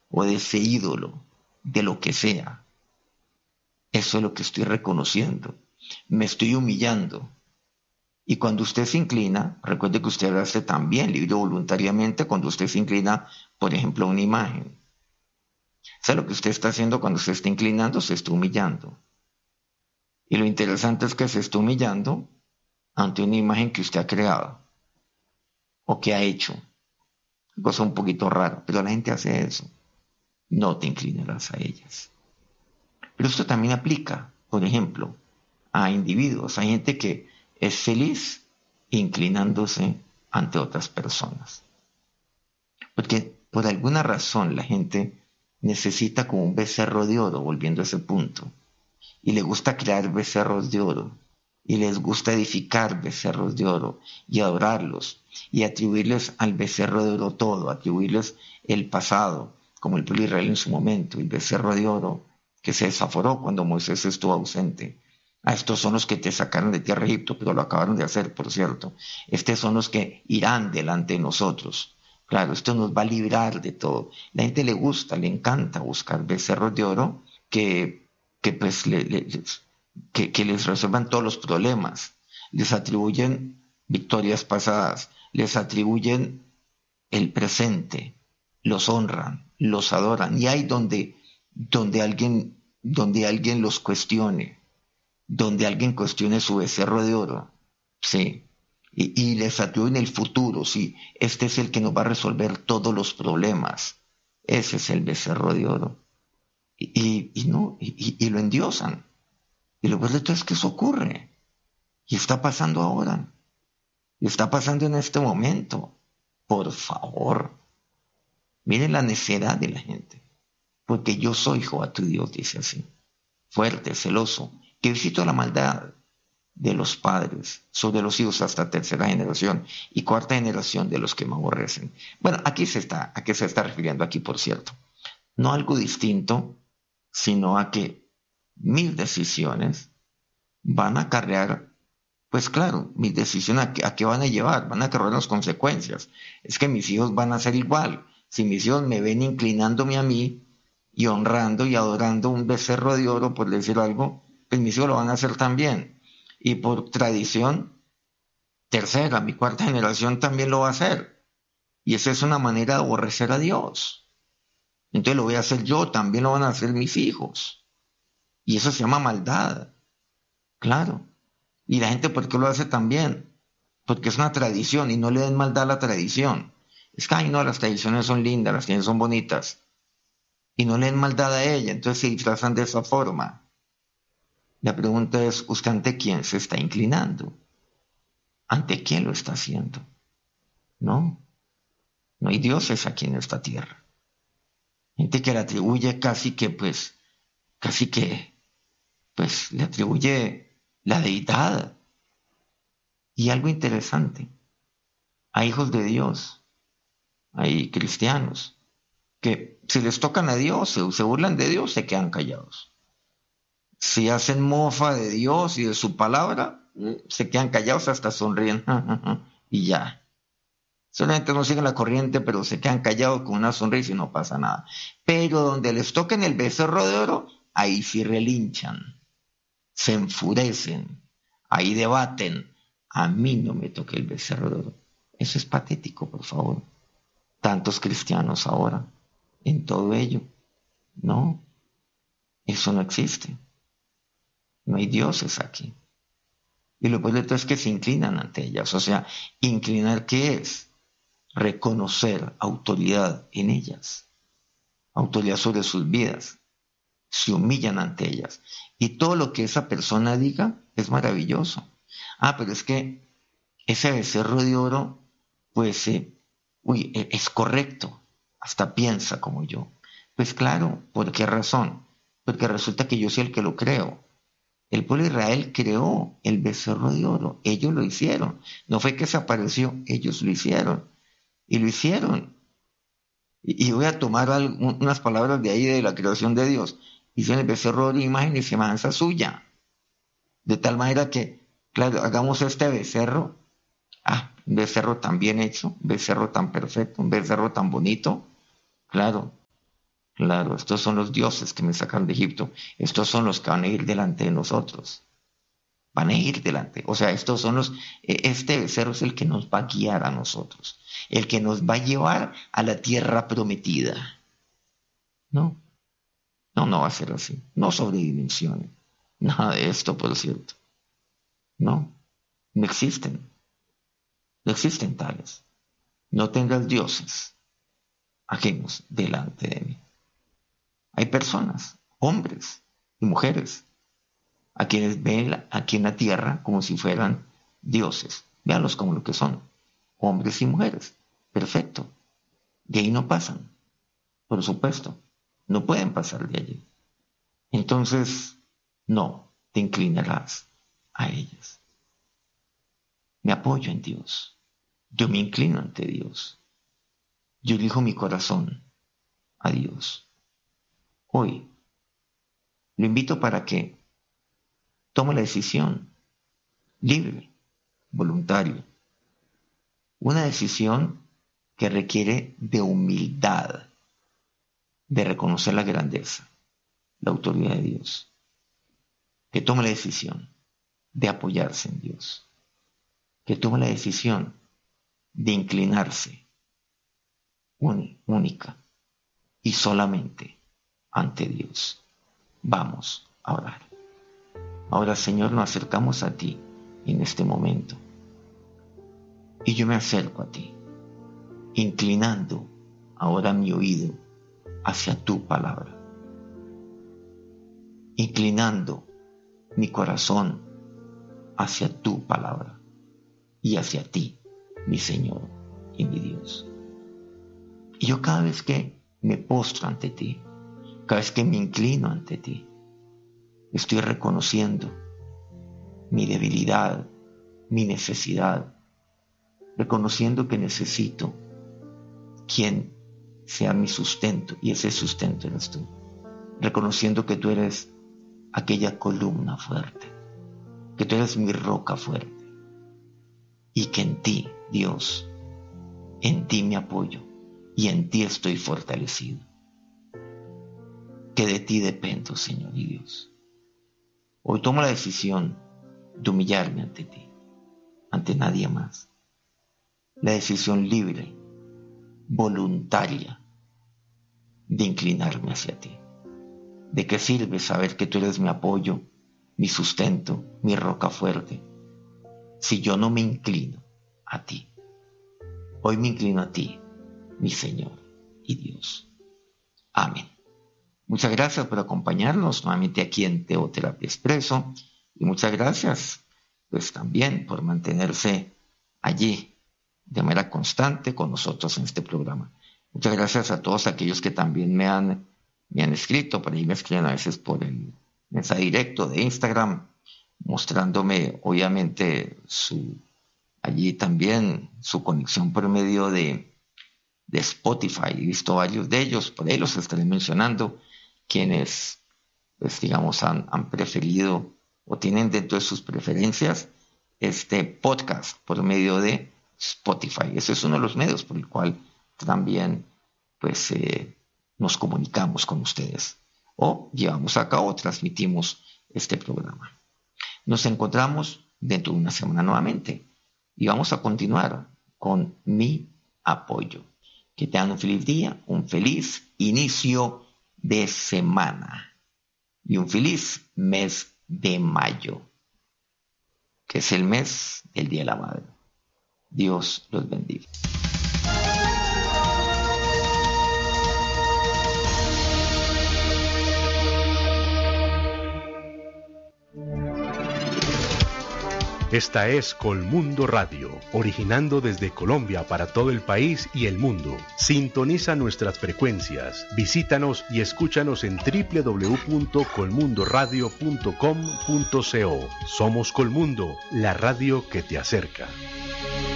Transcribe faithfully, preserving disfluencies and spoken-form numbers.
o de ese ídolo, de lo que sea. Eso es lo que estoy reconociendo. Me estoy humillando. Y cuando usted se inclina, recuerde que usted hace también libre voluntariamente cuando usted se inclina, por ejemplo, a una imagen. ¿Sabe lo que usted está haciendo cuando se está inclinando? Se está humillando. Y lo interesante es que se está humillando ante una imagen que usted ha creado o que ha hecho. Cosa un poquito rara, pero la gente hace eso. No te inclinarás a ellas. Pero esto también aplica, por ejemplo, a individuos. Hay gente que es feliz inclinándose ante otras personas. Porque por alguna razón la gente necesita como un becerro de oro, volviendo a ese punto. Y le gusta crear becerros de oro. Y les gusta edificar becerros de oro y adorarlos. Y atribuirles al becerro de oro todo, atribuirles el pasado, como el pueblo de Israel en su momento, el becerro de oro que se desaforó cuando Moisés estuvo ausente. Ah, estos son los que te sacaron de tierra de Egipto, pero lo acabaron de hacer, por cierto. Estos son los que irán delante de nosotros. Claro, esto nos va a librar de todo. La gente le gusta, le encanta buscar becerros de oro que, que, pues, le, le, les, que, que les resuelvan todos los problemas. Les atribuyen victorias pasadas, les atribuyen el presente, los honran, los adoran. Y hay donde, donde, alguien, donde alguien los cuestione, donde alguien cuestione su becerro de oro, sí, y, y les atribuyen el futuro, sí, este es el que nos va a resolver todos los problemas, ese es el becerro de oro, y, y, y no, y, y, lo endiosan, y lo peor de todo es que eso ocurre, y está pasando ahora, y está pasando en este momento, por favor, miren la necedad de la gente, porque yo soy Jehová tu Dios, dice así, fuerte, celoso, que visito la maldad de los padres sobre los hijos hasta tercera generación y cuarta generación de los que me aborrecen. Bueno, aquí se está, ¿a qué se está refiriendo aquí, por cierto? No algo distinto, sino a que mis decisiones van a acarrear, pues claro, mis decisiones a qué, a qué van a llevar, van a acarrear las consecuencias. Es que mis hijos van a ser igual. Si mis hijos me ven inclinándome a mí y honrando y adorando un becerro de oro, por decir algo, pues mis hijos lo van a hacer también. Y por tradición, tercera, mi cuarta generación también lo va a hacer. Y esa es una manera de aborrecer a Dios. Entonces lo voy a hacer yo, también lo van a hacer mis hijos. Y eso se llama maldad. Claro. Y la gente, ¿por qué lo hace también? Porque es una tradición y no le den maldad a la tradición. Es que, ay, no, las tradiciones son lindas, las tradiciones son bonitas. Y no le den maldad a ella, entonces se disfrazan de esa forma. La pregunta es, ¿usted ante quién se está inclinando? ¿Ante quién lo está haciendo? No, no hay dioses aquí en esta tierra. Gente que le atribuye casi que, pues, casi que, pues, le atribuye la deidad. Y algo interesante, hay hijos de Dios, hay cristianos, que si les tocan a Dios, se, se burlan de Dios, se quedan callados. Si hacen mofa de Dios y de su palabra, se quedan callados, hasta sonríen y ya. Solamente no siguen la corriente, pero se quedan callados con una sonrisa y no pasa nada. Pero donde les toquen el becerro de oro, ahí sí relinchan, se enfurecen, ahí debaten. A mí no me toque el becerro de oro. Eso es patético, por favor. Tantos cristianos ahora, en todo ello. No, eso no existe. No hay dioses aquí. Y lo peor de todo es que se inclinan ante ellas. O sea, inclinar, ¿qué es? Reconocer autoridad en ellas, autoridad sobre sus vidas, se humillan ante ellas. Y todo lo que esa persona diga es maravilloso. Ah, pero es que ese becerro de oro, pues, eh, uy, es correcto, hasta piensa como yo. Pues claro, ¿por qué razón? Porque resulta que yo soy el que lo creo. El pueblo de Israel creó el becerro de oro, ellos lo hicieron. No fue que se apareció, ellos lo hicieron. Y lo hicieron. Y, y voy a tomar algo, unas palabras de ahí de la creación de Dios. Hicieron el becerro de imagen y semejanza suya. De tal manera que, claro, hagamos este becerro. Ah, un becerro tan bien hecho, un becerro tan perfecto, un becerro tan bonito. Claro, Claro, estos son los dioses que me sacan de Egipto. Estos son los que van a ir delante de nosotros. Van a ir delante. O sea, estos son los... Este becerro es el que nos va a guiar a nosotros. El que nos va a llevar a la tierra prometida. No. No, no va a ser así. No sobredimensionen. Nada de esto, por cierto. No. No existen. No existen tales. No tengas dioses ajenos delante de mí. Hay personas, hombres y mujeres, a quienes ven aquí en la tierra como si fueran dioses. Véanlos como lo que son, hombres y mujeres. Perfecto. De ahí no pasan, por supuesto. No pueden pasar de allí. Entonces, no te inclinarás a ellas. Me apoyo en Dios. Yo me inclino ante Dios. Yo elijo mi corazón a Dios. Hoy lo invito para que tome la decisión libre, voluntaria. Una decisión que requiere de humildad, de reconocer la grandeza, la autoridad de Dios. Que tome la decisión de apoyarse en Dios. Que tome la decisión de inclinarse única y solamente ante Dios. Vamos a orar. Ahora, Señor, nos acercamos a ti en este momento. Y yo me acerco a ti, inclinando ahora mi oído hacia tu palabra. Inclinando mi corazón hacia tu palabra y hacia ti, mi Señor y mi Dios. Y yo cada vez que me postro ante ti, cada vez que me inclino ante ti, estoy reconociendo mi debilidad, mi necesidad, reconociendo que necesito quien sea mi sustento, y ese sustento eres tú, reconociendo que tú eres aquella columna fuerte, que tú eres mi roca fuerte, y que en ti, Dios, en ti me apoyo, y en ti estoy fortalecido. Que de ti dependo, Señor y Dios. Hoy tomo la decisión de humillarme ante ti, ante nadie más. La decisión libre, voluntaria, de inclinarme hacia ti. ¿De qué sirve saber que tú eres mi apoyo, mi sustento, mi roca fuerte, si yo no me inclino a ti? Hoy me inclino a ti, mi Señor y Dios. Amén. Muchas gracias por acompañarnos nuevamente aquí en Teoterapia Expreso, y muchas gracias pues también por mantenerse allí de manera constante con nosotros en este programa. Muchas gracias a todos aquellos que también me han, me han escrito, por ahí me escriben a veces por el mensaje directo de Instagram, mostrándome obviamente su, allí también su conexión por medio de, de Spotify. He visto varios de ellos, por ahí los estaré mencionando, quienes, pues digamos, han, han preferido o tienen dentro de sus preferencias este podcast por medio de Spotify. Ese es uno de los medios por el cual también pues eh, nos comunicamos con ustedes o llevamos a cabo, transmitimos este programa. Nos encontramos dentro de una semana nuevamente y vamos a continuar con Mi Apoyo. Que tengan un feliz día, un feliz inicio de semana y un feliz mes de mayo, que es el mes del Día de la Madre. Dios los bendiga. Esta es Colmundo Radio, originando desde Colombia para todo el país y el mundo. Sintoniza nuestras frecuencias, visítanos y escúchanos en doble u doble u doble u punto colmundo radio punto com punto co. Somos Colmundo, la radio que te acerca.